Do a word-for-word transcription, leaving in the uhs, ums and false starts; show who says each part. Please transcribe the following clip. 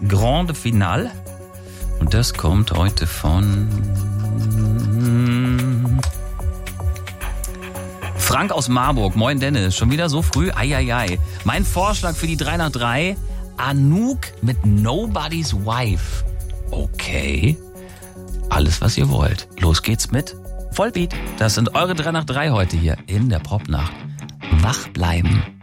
Speaker 1: Grande Finale. Und das kommt heute von Frank aus Marburg. Moin Dennis, schon wieder so früh? Eieiei. Mein Vorschlag für die drei nach drei, Anouk mit Nobody's Wife. Okay, alles was ihr wollt. Los geht's mit Vollbeat. Das sind eure drei nach drei heute hier in der Popnacht. Wach bleiben.